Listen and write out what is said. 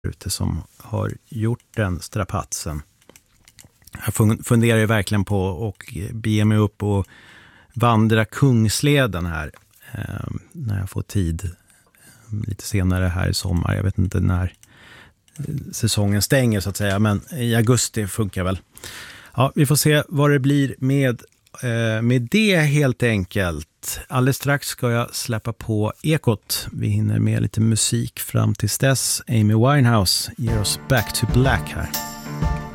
ute som har gjort den strapatsen. Jag funderar ju verkligen på att bege mig upp och vandra Kungsleden här när jag får tid lite senare här i sommar. Jag vet inte när säsongen stänger så att säga, men i augusti funkar väl. Ja, vi får se vad det blir med det helt enkelt. Alldeles strax ska jag släppa på Ekot. Vi hinner med lite musik fram tills dess. Amy Winehouse ger oss Back to Black här.